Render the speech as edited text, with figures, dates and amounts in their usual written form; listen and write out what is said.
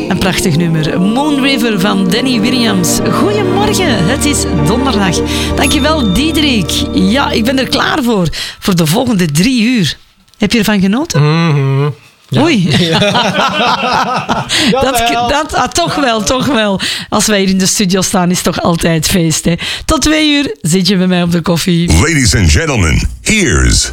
Een prachtig nummer. Moon River van Danny Williams. Goedemorgen, het is donderdag. Dankjewel, Diederik. Ja, ik ben er klaar voor de volgende 3 uur. Heb je ervan genoten? Mm-hmm. Ja. Oei. Toch wel. Als wij hier in de studio staan, is het toch altijd feest. Hè? Tot 2 uur zit je bij mij op de koffie. Ladies and gentlemen, here's